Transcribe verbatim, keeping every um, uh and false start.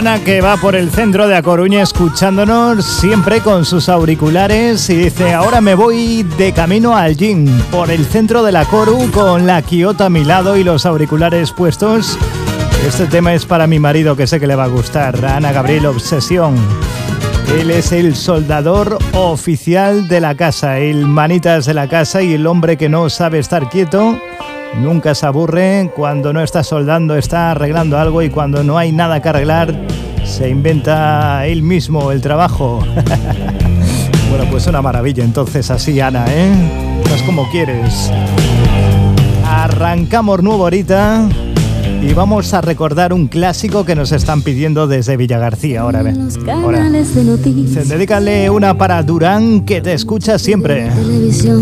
Ana, que va por el centro de A Coruña escuchándonos siempre con sus auriculares y dice: ahora me voy de camino al gym por el centro de la Coru con la Kyoto a mi lado y los auriculares puestos. Este tema es para mi marido, que sé que le va a gustar, Ana Gabriel Obsesión. Él es el soldador oficial de la casa, el manitas de la casa y el hombre que no sabe estar quieto. Nunca se aburre, cuando no está soldando está arreglando algo y cuando no hay nada que arreglar se inventa él mismo el trabajo. Bueno, pues una maravilla entonces así, Ana, ¿eh? Estás como quieres. Arrancamos nuevo ahorita y vamos a recordar un clásico que nos están pidiendo desde Villagarcía. Ahora ven. Ahora. Se dedícale una para Durán, que te escucha siempre. Televisión.